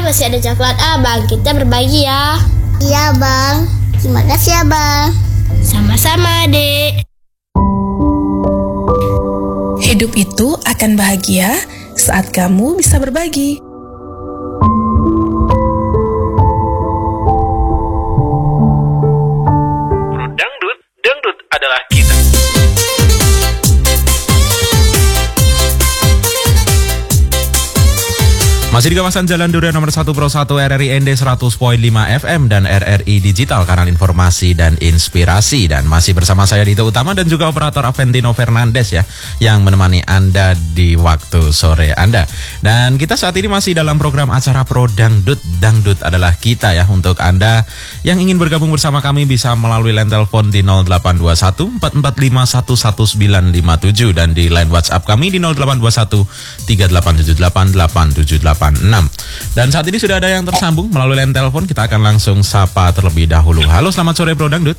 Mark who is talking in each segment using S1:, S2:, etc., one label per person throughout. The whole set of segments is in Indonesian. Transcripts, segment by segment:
S1: masih ada coklat abang. Kita berbagi ya.
S2: Iya bang. Terima kasih ya bang.
S1: Sama-sama Dek.
S3: Hidup itu akan bahagia saat kamu bisa berbagi.
S4: Dangdut adalah kita. Masih di kawasan Jalan Durian nomor 1 Pro 1 RRI ND 100.5 FM dan RRI Digital, kanal informasi dan inspirasi. Dan masih bersama saya Dito Utama dan juga operator Aventino Fernandes ya, yang menemani Anda di waktu sore Anda. Dan kita saat ini masih dalam program acara Pro Dangdut. Dangdut adalah kita ya. Untuk Anda yang ingin bergabung bersama kami bisa melalui line telepon di 0821 445 11957 dan di line WhatsApp kami di 0821 3878 878. Dan saat ini sudah ada yang tersambung melalui line telepon. Kita akan langsung sapa terlebih dahulu. Halo, selamat sore Pro Dangdut.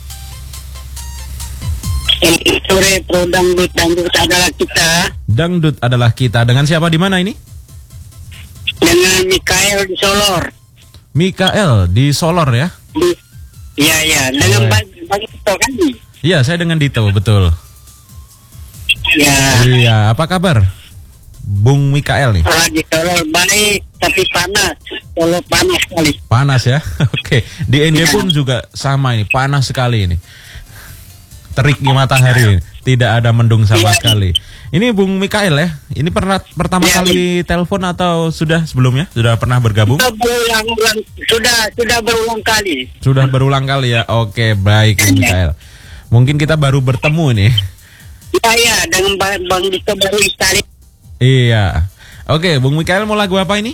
S5: Sore Pro Dangdut. Dangdut adalah kita.
S4: Dangdut adalah kita. Dengan siapa di mana ini?
S5: Dengan Mikael di Solor.
S4: Mikael di Solor ya?
S5: Iya. Dengan Bang Dito kan?
S4: Iya, saya dengan Dito, betul.
S5: Ya.
S4: Iya, apa kabar Bung Mikael nih?
S5: Di Solor baik, tapi panas. Solor panas sekali.
S4: Panas ya? Oke. Di ND pun juga sama ini, panas sekali ini. Teriknya matahari, tidak ada mendung sama sekali. Ini Bung Mikael ya? Ini pertama kali telepon atau sudah sebelumnya? Sudah pernah bergabung?
S5: Sudah berulang kali.
S4: Sudah berulang kali ya? Oke, baik Bung Mikael. Mungkin kita baru bertemu nih.
S5: Iya, dengan Bang Dito baru istari.
S4: Iya. Oke, Bung Mikael mau lagu apa ini?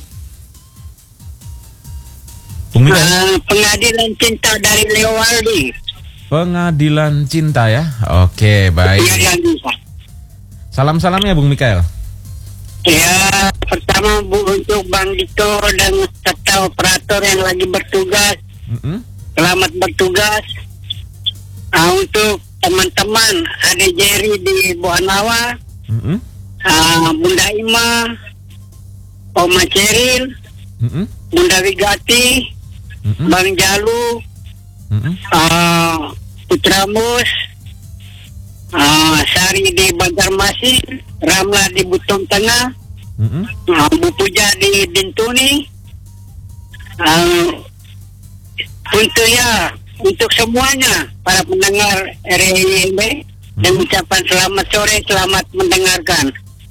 S4: Bung Mikael?
S5: Pengadilan Cinta dari Leo Waldi.
S4: Pengadilan Cinta ya? Oke, baik. Salam-salamnya Bung Mikael.
S5: Ya, pertama untuk Bang Dito dan serta operator yang lagi bertugas. Selamat bertugas. Untuk teman-teman Ade Jerry di Buanawa. Bunda Ima, Oma Ceril, Bunda Wigati, Bang Jalu, Putra Mus, Sari di Banjarmasin, Ramla di Butong Tengah, Bu Puja di Dintuni. Untuk semuanya para pendengar RRI dan ucapan selamat sore, selamat mendengarkan.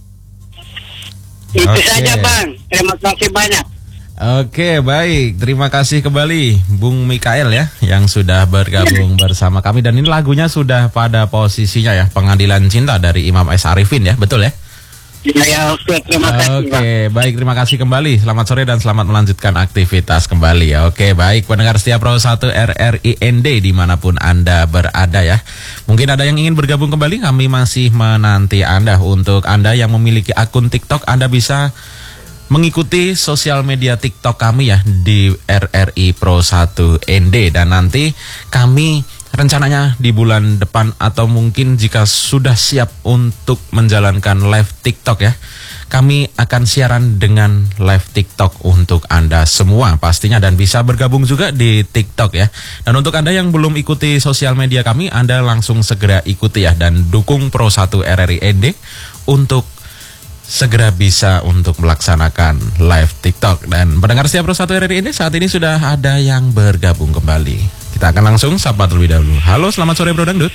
S5: Itu saja Bang, terima kasih banyak.
S4: Oke, baik, terima kasih kembali Bung Mikael ya, yang sudah bergabung bersama kami. Dan ini lagunya sudah pada posisinya ya, Pengadilan Cinta dari Imam S. Arifin ya, betul ya?
S5: Ya, oke, terima kasih.
S4: Oke, baik, terima kasih kembali. Selamat sore dan selamat melanjutkan aktivitas kembali ya. Oke, baik, pendengar setia Pro 1 RRI ND dimanapun Anda berada ya. Mungkin ada yang ingin bergabung kembali, kami masih menanti Anda. Untuk Anda yang memiliki akun TikTok, Anda bisa mengikuti sosial media TikTok kami ya di RRI Pro 1 ND. Dan nanti kami rencananya di bulan depan atau mungkin jika sudah siap untuk menjalankan live TikTok ya, kami akan siaran dengan live TikTok untuk Anda semua pastinya, dan bisa bergabung juga di TikTok ya. Dan untuk Anda yang belum ikuti sosial media kami, Anda langsung segera ikuti ya, dan dukung Pro 1 RRI ND untuk segera bisa untuk melaksanakan live TikTok. Dan pendengar setia Pro 1 RRI ND, saat ini sudah ada yang bergabung kembali. Kita akan langsung sapa terlebih dahulu. Halo, selamat sore Bro Dangdut.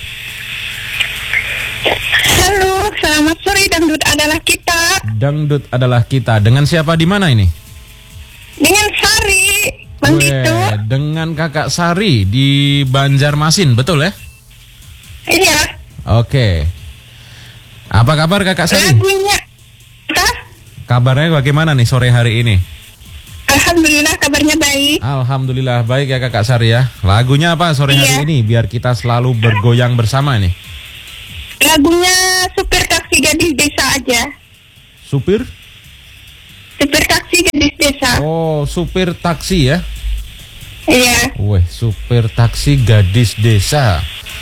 S6: Halo, selamat sore. Dangdut adalah kita.
S4: Dangdut adalah kita. Dengan siapa di mana ini?
S6: Dengan Sari, Bang Dito.
S4: Dengan Kakak Sari di Banjarmasin, betul ya?
S6: Iya.
S4: Oke. Apa kabar Kakak Sari?
S6: Lagunya apa?
S4: Kabarnya bagaimana nih sore hari ini?
S6: Alhamdulillah kabarnya baik.
S4: Alhamdulillah baik ya Kakak Sari ya. Lagunya apa sore hari ini biar kita selalu bergoyang bersama nih?
S6: Lagunya Supir Taksi Gadis Desa aja.
S4: Supir
S6: taksi gadis desa.
S4: Oh, supir taksi ya?
S6: Iya.
S4: Supir taksi gadis desa.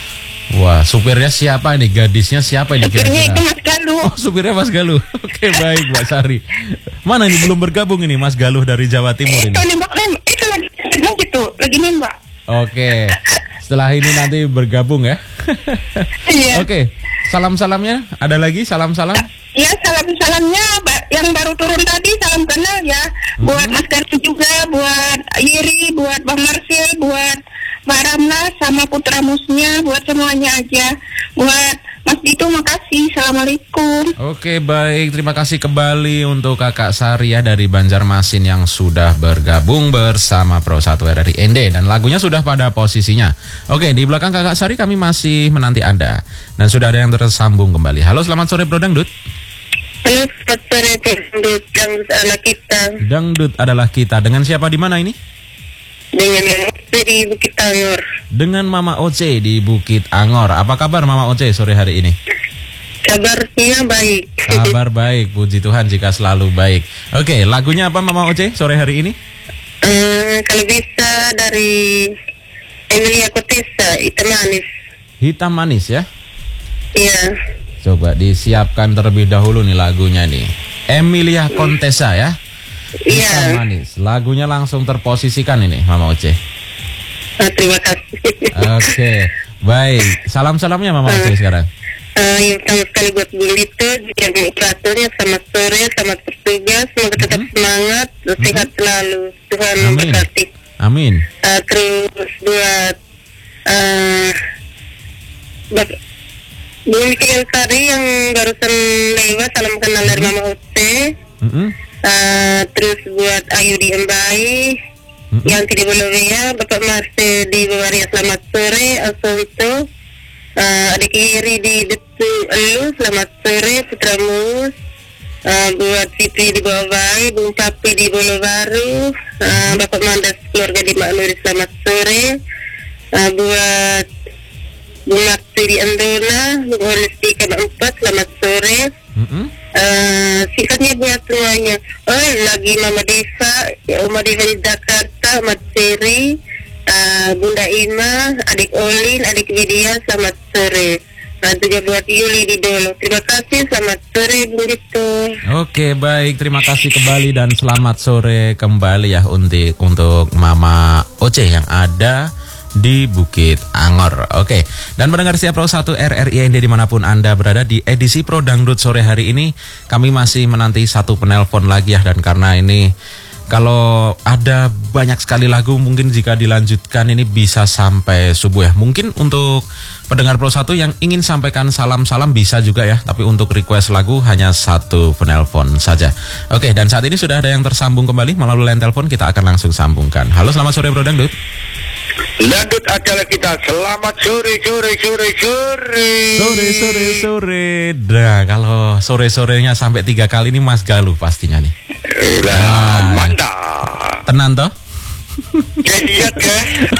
S4: Wah, supirnya siapa ini? Gadisnya siapa ini
S6: Supirnya itu
S4: kira-kira?
S6: Mas Galuh.
S4: Oh, supirnya Mas Galuh. Oke, baik Mbak Sari. Mana ini belum bergabung ini Mas Galuh dari Jawa Timur ini?
S6: Itu nembak itu lagi gitu, lagi nembak.
S4: Oke. Setelah ini nanti bergabung ya.
S6: Iya.
S4: Oke. Salam-salamnya ada lagi salam-salam?
S6: Ya, salam-salamnya yang baru turun tadi, salam kenal ya. Buat Mas Galuh juga, buat Yiri, buat Bang Marsil, buat Mbak Ramla sama Putra Musnya, buat semuanya aja. Buat Mas Dito, makasih. Assalamualaikum.
S4: Oke, baik. Terima kasih kembali untuk Kakak Sari ya dari Banjarmasin yang sudah bergabung bersama Pro 1 RRI ND dan lagunya sudah pada posisinya. Oke, di belakang Kakak Sari kami masih menanti Anda dan sudah ada yang tersambung kembali. Halo, selamat sore Bro Dangdut.
S6: Halo, selamat sore Dangdut. Dangdut anak kita.
S4: Dangdut adalah kita. Dengan siapa di mana ini?
S6: Dengan yang di Bukit Angor.
S4: Dengan Mama Oce di Bukit Angor. Apa kabar Mama Oce sore hari ini?
S6: Kabarnya baik.
S4: Kabar baik, puji Tuhan jika selalu baik. Oke, lagunya apa Mama Oce sore hari ini?
S6: Kalau bisa dari Emilia Contessa, Hitam Manis.
S4: Hitam Manis ya.
S6: Iya.
S4: Coba disiapkan terlebih dahulu nih lagunya nih. Emilia Contessa ya.
S6: Iya.
S4: Hitam Manis. Lagunya langsung terposisikan ini Mama Oce.
S6: Terima kasih.
S4: Oke, baik. Salam-salamnya Mama Oce sekarang.
S6: Yang pertama sekali buat Bu Lito, yang operatornya, selamat sore, selamat bertugas, semoga tetap semangat, sehat selalu, Tuhan
S4: Amin.
S6: memberkati.
S4: Amin.
S6: Terus buat Bu Mikael Sari yang barusan lewat, salam kenal dari Mama Oce. Terus buat Ayu di Embai, yang tidak boleh ya, Bapak Marse di Bawaria, selamat sore, Asonto. Adik Iri di Detu Elu, selamat sore, Putra Mus. Buat Fitri di Bawai, Bung Papi di Bolo Baru, Bapak Mandas keluarga di Maknuri, selamat sore. Buat Bung Makti di Andona, Bung Holisti K4, selamat sore. Sifatnya buat semuanya. Oh, lagi Mama Deva, Oma Deva di Jakarta, Mat Seri, Bunda Ima, adik Olin, adik Widya, selamat sore. Juga buat Yuli di Dolo. Terima kasih, selamat sore Bu Dito.
S4: Oke, baik. Terima kasih kembali dan selamat sore kembali ya untuk Mama Oce yang ada di Bukit Angor. Oke, dan mendengar siap Pro 1 RRI ND dimanapun Anda berada di edisi Pro Dangdut sore hari ini, kami masih menanti satu penelpon lagi ya, dan karena ini kalau ada banyak sekali lagu mungkin jika dilanjutkan ini bisa sampai subuh ya. Mungkin untuk pendengar Pro 1 yang ingin sampaikan salam-salam bisa juga ya, tapi untuk request lagu hanya satu penelpon saja. Oke, dan saat ini sudah ada yang tersambung kembali melalui line telepon, kita akan langsung sambungkan. Halo, selamat sore Bro Dangdut.
S7: Dangdut adalah kita. Selamat sore.
S4: Nah, kalau sore-sorenya sampai 3 kali ini Mas Galuh pastinya nih.
S7: Mantap.
S4: Tenan toh?
S7: Lihat ya.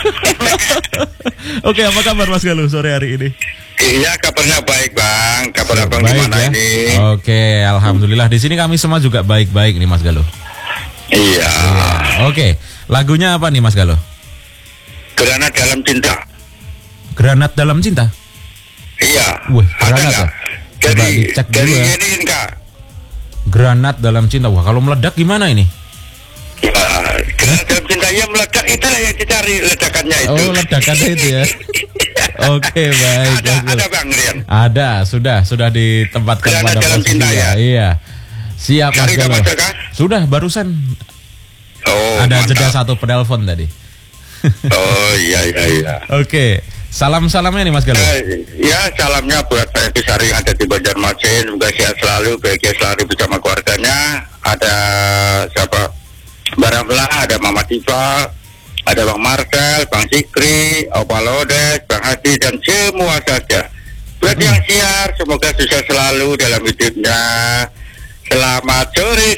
S4: Oke, apa kabar Mas Galuh sore hari ini?
S7: Iya, kabarnya baik Bang. Kabar Abang
S4: Baik
S7: gimana
S4: ya?
S7: ini?
S4: Oke, alhamdulillah di sini kami semua juga baik-baik nih Mas Galuh.
S7: Iya.
S4: Oke, lagunya apa nih Mas Galuh?
S7: Granat dalam cinta.
S4: Granat dalam cinta?
S7: Iya.
S4: Wih,
S7: Ada
S4: granat
S7: nggak?
S4: ya? Coba dicek dulu ya.
S7: Jadi ini Kak.
S4: Granat dalam cinta. Wah, kalau meledak gimana ini?
S7: Granat dalam cinta yang meledak itu lah yang dicari ledakannya itu.
S4: Oh, ledakannya itu ya. Oke, baik.
S7: Ada Bang Rian.
S4: Ada, sudah ditempatkan
S7: Granat
S4: pada
S7: dalam
S4: posisi
S7: cinta ya?
S4: Iya. Siap Mas
S7: Cari
S4: Galuh.
S7: dapat, Kak?
S4: Sudah barusan
S7: Oh,
S4: ada
S7: mantap.
S4: jeda satu penelpon tadi.
S7: Oh, iya.
S4: Oke, salam-salamnya nih Mas Galuh.
S7: Ya, salamnya buat saya Sari yang ada di Banjarmasin, semoga sehat selalu, bahagia selalu bersama keluarganya. Ada siapa? Baramlah, ada Mama Tifa, ada Bang Marcel, Bang Sikri, Opa Lodes, Bang Hadi, dan semua saja. Buat yang siar, semoga sukses selalu dalam hidupnya. Selamat sore.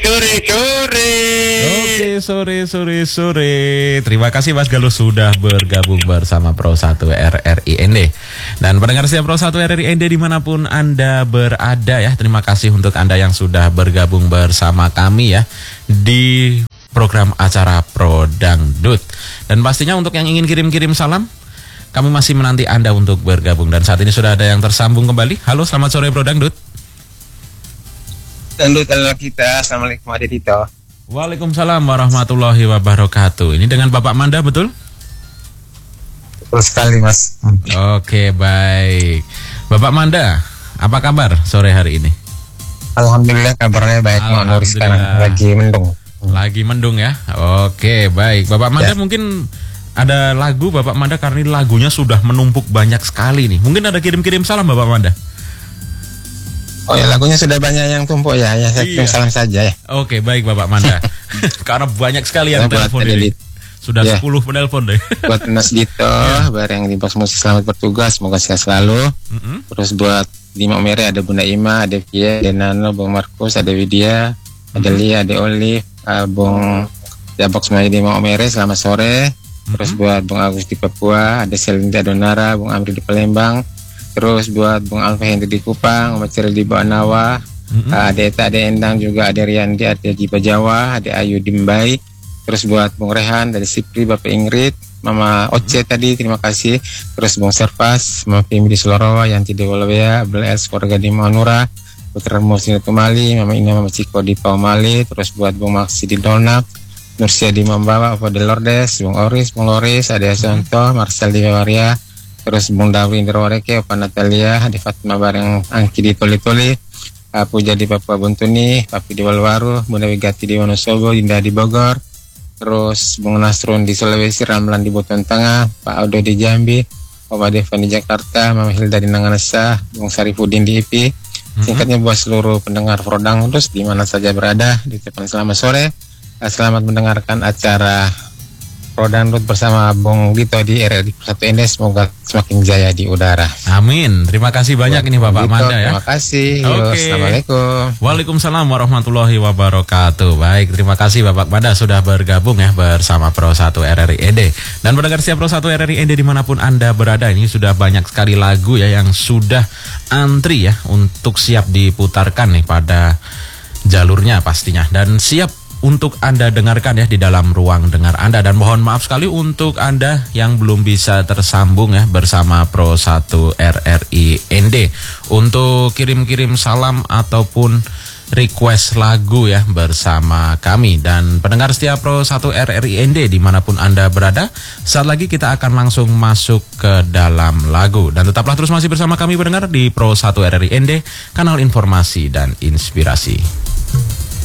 S4: Oke, sore. Terima kasih Mas Galuh sudah bergabung bersama Pro 1 RRI ND. Dan pendengar setia Pro 1 RRI ND dimanapun Anda berada ya, terima kasih untuk Anda yang sudah bergabung bersama kami ya di program acara Pro Dangdut. Dan pastinya untuk yang ingin kirim-kirim salam, Kami masih menanti Anda untuk bergabung. Dan saat ini sudah ada yang tersambung kembali. Halo, selamat sore Bro Dangdut.
S8: Dangdut adalah kita. Assalamualaikum Ade Tito.
S4: Waalaikumsalam warahmatullahi wabarakatuh. Ini dengan Bapak Manda, betul?
S8: Betul sekali, Mas.
S4: Oke, baik. Bapak Manda, apa kabar sore hari ini?
S8: Alhamdulillah kabarnya baik. Nur sekarang lagi mendung.
S4: Lagi mendung ya. Oke, baik. Bapak Manda mungkin ada lagu Bapak Manda, karena ini lagunya sudah menumpuk banyak sekali nih. Mungkin ada kirim-kirim salam Bapak Manda.
S8: Oh ya, lagunya sudah banyak yang tumpuk ya. Ya, saya kirim salam saja ya.
S4: Oke, baik Bapak Manda. Karena banyak sekali yang telepon ini. Sudah 10 penelpon deh.
S8: Buat Mas Dito, bareng di Box Musik selamat bertugas, semoga sehat selalu. Terus buat di Maumere ada Bunda Ima, ada Via, ada Nano, Bung Markus, ada Widya, ada Lia, ada Olive, Bung Box Maya di Maumere, selamat sore. Terus buat Bung Agus di Papua, ada Selinda Donara, Bung Amri di Palembang. Terus buat Bung Alfa Henry di Kupang, Om Ceril di Banawa, ada Eta, ada Endang juga, ada Riandi, ada Jipa Jawa, ada Ayu di Mbai. Terus buat Bung Rehan dari Sipri, Bapak Ingrid, Mama Oce tadi, terima kasih. Terus Bung Servas, Mama Fimi di Sularawa, Yanti di Walawea, Abdul Els, keluarga di Manura, Putra Muslim di Tumali, Mama Ina, Mama Ciko di Paumali. Terus buat Bung Maksi di Dolnap, Nursia di Mambawa, Opo de Lourdes, Bung Oris, Bung Loris, Ade Sonto, Marcel di Waria. Terus Bung Dawri di Rawareke, Opa Natalia, Ade Fatima bareng Angki di Toli-Toli, Puja di Papua Buntuni, Papi di Walwaru, Bunda Wigati di Wonosobo, Dinda di Bogor. Terus Bung Nasrun di Sulawesi, Ramlan di Buton Tengah, Pak Audo di Jambi, Opa Devan di Jakarta, Mama Hilda di Nanganesa, Bung Sarifudin di IP. Singkatnya buat seluruh pendengar Prodang terus di mana saja berada, diucapkan selamat sore. Selamat mendengarkan acara Prodang bersama Bung Dito di RRI 1 ND. Semoga semakin jaya di udara.
S4: Amin. Terima kasih banyak ini Bapak
S8: Dito,
S4: Manda ya.
S8: Terima kasih.
S4: Oke.
S8: Assalamualaikum.
S4: Waalaikumsalam warahmatullahi wabarakatuh. Baik, terima kasih Bapak Manda sudah bergabung ya bersama Pro 1 RRI ND. Dan pendengar setia Pro 1 RRI ND dimanapun Anda berada, ini sudah banyak sekali lagu ya yang sudah antri ya untuk siap diputarkan nih pada jalurnya pastinya. Dan siap untuk Anda dengarkan ya di dalam ruang dengar Anda. Dan mohon maaf sekali untuk Anda yang belum bisa tersambung ya bersama Pro 1 RRI ND untuk kirim-kirim salam ataupun request lagu ya bersama kami. Dan pendengar setia Pro 1 RRI ND dimanapun Anda berada, saat lagi kita akan langsung masuk ke dalam lagu. Dan tetaplah terus masih bersama kami pendengar di Pro 1 RRI ND, kanal informasi dan inspirasi.